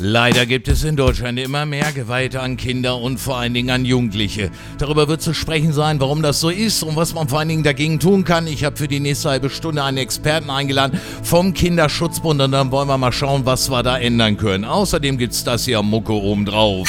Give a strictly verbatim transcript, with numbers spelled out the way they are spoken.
Leider gibt es in Deutschland immer mehr Gewalt an Kinder und vor allen Dingen an Jugendliche. Darüber wird zu sprechen sein, warum das so ist und was man vor allen Dingen dagegen tun kann. Ich habe für die nächste halbe Stunde einen Experten eingeladen vom Kinderschutzbund und dann wollen wir mal schauen, was wir da ändern können. Außerdem gibt's das hier Mucke obendrauf.